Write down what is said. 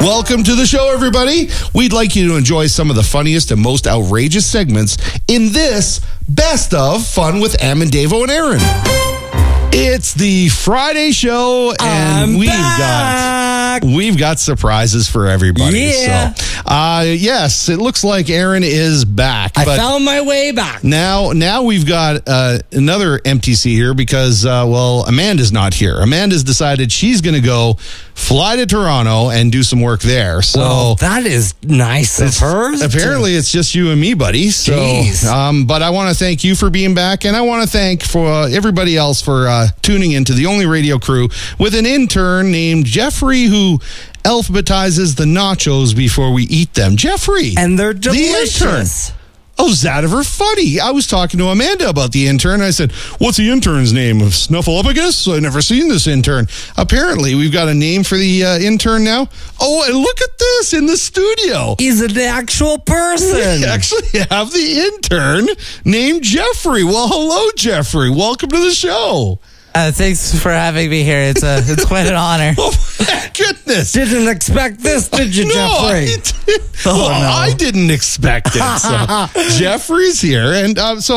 Welcome to the show, everybody. We'd like you to enjoy some of the funniest and most outrageous segments in this Best of Fun with Am and Davo and Aaron. It's the Friday show, and we've got surprises for everybody. Yeah. So, yes, it looks like Aaron is back. I found my way back. Now we've got another MTC here because, Amanda's not here. Amanda's decided she's going to go fly to Toronto and do some work there. So well, that is nice of her. Apparently, it's just you and me, buddy. So, but I want to thank you for being back, and I want to thank for everybody else for tuning into the Only Radio Crew with an intern named Jeffrey who alphabetizes the nachos before we eat them. Jeffrey. And they're delicious. The intern. Oh, Zadiver funny. I was talking to Amanda about the intern. I said, what's the intern's name? Snuffleupagus? I've never seen this intern. Apparently, we've got a name for the intern now. Oh, and look at this in the studio. He's an actual person. We actually have the intern named Jeffrey. Well, hello, Jeffrey. Welcome to the show. Thanks for having me here. It's quite an honor. Oh, my goodness. Didn't expect this, did you, Jeffrey? I didn't expect it. So, Jeffrey's here. And so